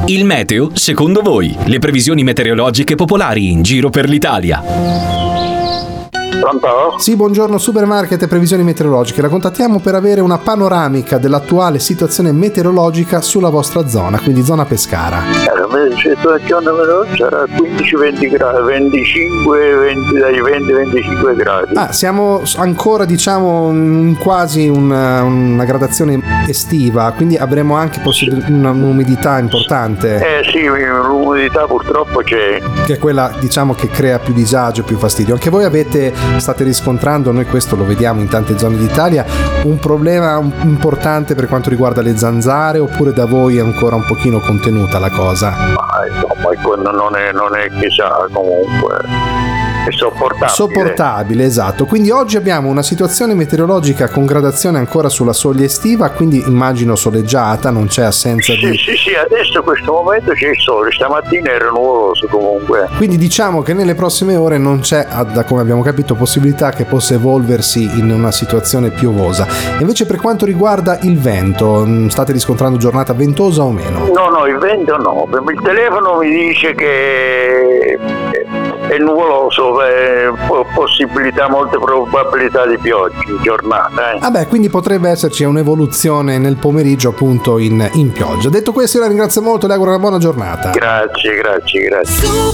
Il meteo, secondo voi? Le previsioni meteorologiche popolari in giro per l'Italia. Pronto? Sì, buongiorno, Supermarket e previsioni meteorologiche. La contattiamo per avere una panoramica dell'attuale situazione meteorologica sulla vostra zona, quindi zona Pescara. La situazione sarà 15-20 gradi, 25, dai 20-25 gradi. Siamo ancora, diciamo, quasi una gradazione estiva, quindi avremo anche un'umidità importante. Sì, l'umidità purtroppo c'è. Che è quella, diciamo, che crea più disagio, più fastidio. Anche voi state riscontrando, noi questo lo vediamo in tante zone d'Italia, un problema importante per quanto riguarda le zanzare, oppure da voi è ancora un pochino contenuta la cosa? Ma insomma, non è chissà, comunque è sopportabile, esatto. Quindi oggi abbiamo una situazione meteorologica con gradazione ancora sulla soglia estiva, quindi immagino soleggiata, non c'è assenza di... Sì, adesso in questo momento c'è il sole, stamattina era nuvoloso comunque. Quindi diciamo che nelle prossime ore non c'è, da come abbiamo capito, possibilità che possa evolversi in una situazione piovosa. Invece per quanto riguarda il vento, state riscontrando giornata ventosa o meno? No, il vento no, il telefono mi dice che è nuvoloso, molte probabilità di pioggia in giornata. Quindi potrebbe esserci un'evoluzione nel pomeriggio appunto in pioggia. Detto questo, io la ringrazio molto e le auguro una buona giornata. Grazie.